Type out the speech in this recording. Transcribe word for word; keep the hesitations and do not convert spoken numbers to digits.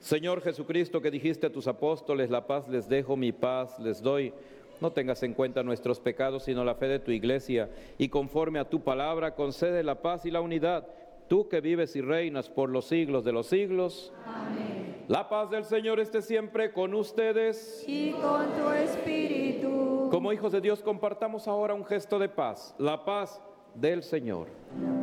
Señor Jesucristo, que dijiste a tus apóstoles, la paz les dejo, mi paz les doy, no tengas en cuenta nuestros pecados, sino la fe de tu iglesia, y conforme a tu palabra concede la paz y la unidad, tú que vives y reinas por los siglos de los siglos. Amén. La paz del Señor esté siempre con ustedes. Y con tu espíritu. Como hijos de Dios, compartamos ahora un gesto de paz, la paz del Señor.